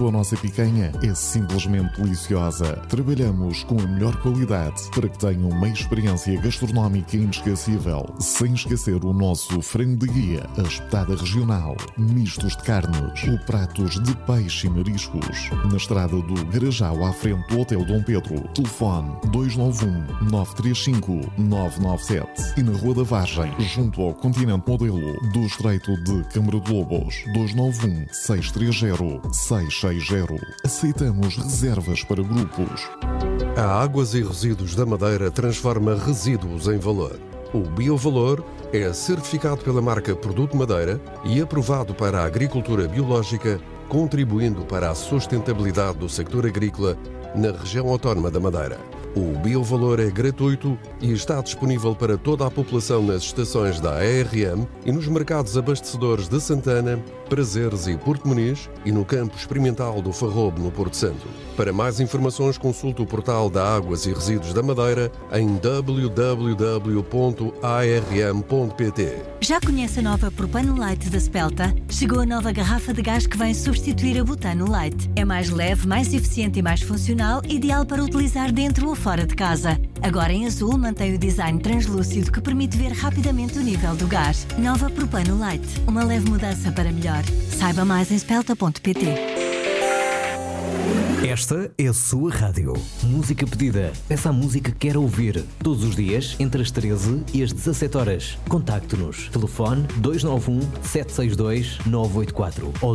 enquanto a nossa picanha é simplesmente deliciosa. Trabalhamos com a melhor qualidade para que tenham uma experiência gastronómica inesquecível, sem esquecer o nosso frango de guia, a espetada regional, mistos de carnes ou pratos de peixe e mariscos. Na estrada do Garajal, à frente do Hotel Dom Pedro. Telefone 291-935-997 e na Rua da Vargem, junto ao Continente Modelo do Estreito de Câmara de Lobos. 291-630-660. Aceitamos reservas para grupos. A Águas e Resíduos da Madeira transforma resíduos em valor. O Biovalor é certificado pela marca Produto Madeira e aprovado para a agricultura biológica, contribuindo para a sustentabilidade do sector agrícola na região autónoma da Madeira. O Biovalor é gratuito e está disponível para toda a população nas estações da ARM e nos mercados abastecedores de Santana, Prazeres e Porto Muniz e no campo experimental do Farrobo, no Porto Santo. Para mais informações, consulte o portal da Águas e Resíduos da Madeira em www.arm.pt. Já conhece a nova Propano Light da Spelta? Chegou a nova garrafa de gás que vem substituir a Butano Light. É mais leve, mais eficiente e mais funcional, ideal para utilizar dentro ou fora de casa. Agora em azul, mantém o design translúcido que permite ver rapidamente o nível do gás. Nova Propano Light. Uma leve mudança para melhor. Saiba mais em spelta.pt. Esta é a sua rádio. Música pedida. Peça a música que quer ouvir. Todos os dias, entre as 13 e as 17 horas. Contacte-nos. Telefone 291-762-984 ou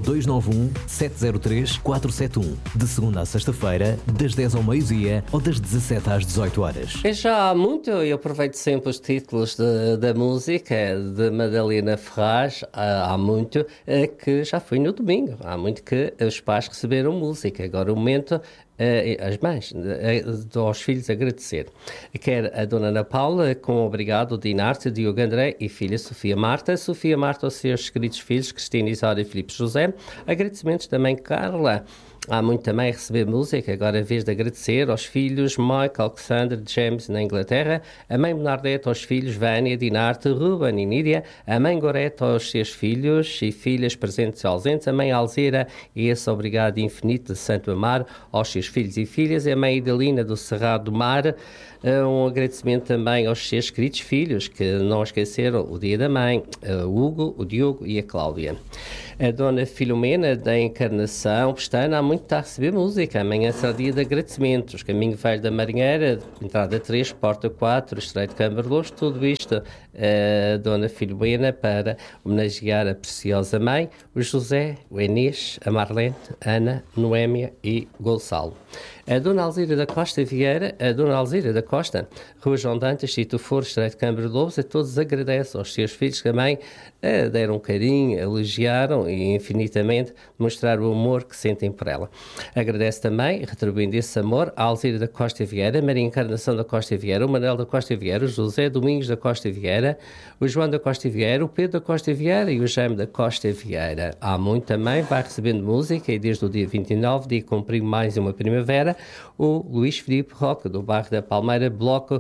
291-703-471. De segunda à sexta-feira, das 10 ao meio-dia ou das 17 às 18 horas. Já há muito, eu aproveito sempre os títulos da música de Madalena Ferraz, há muito que já foi no domingo. Há muito que os pais receberam música. Agora o momento as mães, aos filhos agradecer. Quer a Dona Ana Paula, com obrigado, Dinarte, Diogo André e filha Sofia Marta aos seus queridos filhos, Cristina, Isadora e Filipe José. Agradecimentos também, Carla. Há muito também a receber música, agora é vez de agradecer aos filhos Michael, Alexander, James na Inglaterra, a mãe Bernadette aos filhos Vânia, Dinarte, Ruben e Nídia, a mãe Gorete aos seus filhos e filhas presentes e ausentes, a mãe Alzira e esse obrigado infinito de Santo Amaro aos seus filhos e filhas, a mãe Idalina do Cerrado do Mar. Um agradecimento também aos seus queridos filhos, que não esqueceram o dia da mãe, o Hugo, o Diogo e a Cláudia. A Dona Filomena da Encarnação Pestana há muito está a receber música. Amanhã será dia de agradecimentos. Caminho Velho da Marinheira, entrada 3, porta 4, Estreito de Câmara de Lobos, tudo isto a Dona Filomena para homenagear a preciosa mãe, o José, o Inês, a Marlene, a Ana, Noémia e Gonçalo. A Dona Alzira da Costa Vieira, a Dona Alzira da Costa, Rua João Dantas, Tito Foro, Estreito de Câmara de Lobos, a todos agradece aos seus filhos que também deram carinho, elogiaram e infinitamente demonstraram o amor que sentem por ela. Agradece também, retribuindo esse amor, a Alzira da Costa Vieira, Maria Encarnação da Costa Vieira, o Manuel da Costa Vieira, o José Domingos da Costa Vieira, o João da Costa Vieira, o Pedro da Costa Vieira e o Jaime da Costa Vieira. Há muito também, vai recebendo música e desde o dia 29, dia cumprir mais uma primavera, o Luís Filipe Roca, do bairro da Palmeira, bloco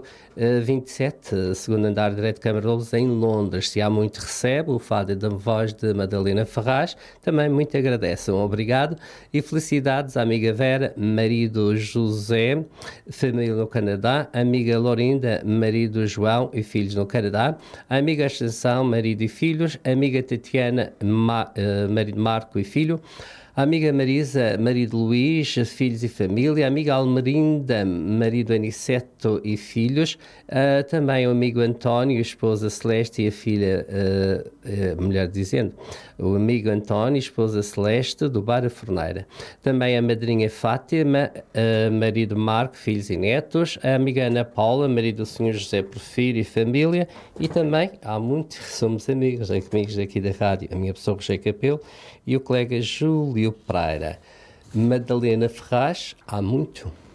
27, segundo andar direito de Câmara de Lobos, em Londres. Se há muito recebe, o fado da voz de Madalena Ferraz, também muito agradece. Obrigado e felicidades à amiga Vera, marido José, família no Canadá, amiga Lorinda, marido João e filhos no Canadá, a amiga Ascensão, marido e filhos, amiga Tatiana, marido Marco e filho, a amiga Marisa, marido Luís, filhos e família, a amiga Almerinda, marido Aniceto e filhos, também o amigo António, esposa Celeste e a filha, mulher dizendo, o amigo António, esposa Celeste, do Bar a Forneira. Também a madrinha Fátima, marido Marco, filhos e netos, a amiga Ana Paula, marido do Sr. José Porfírio e família, e também, há muito, somos amigos daqui da rádio, a minha pessoa Roger Capelo e o colega Júlio Pereira. Madalena Ferraz, há muito.